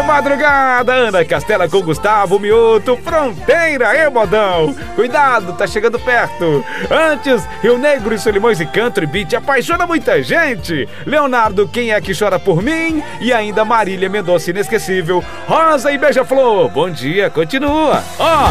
De madrugada, Ana Castela com Gustavo Mioto, Fronteira, modão. Cuidado, tá chegando perto. Antes, Rio Negro e Solimões e Country Beat apaixona muita gente. Leonardo, Quem é que chora por mim? E ainda Marília Mendonça, inesquecível. Rosa e Beija-Flor, bom dia, continua. Ó,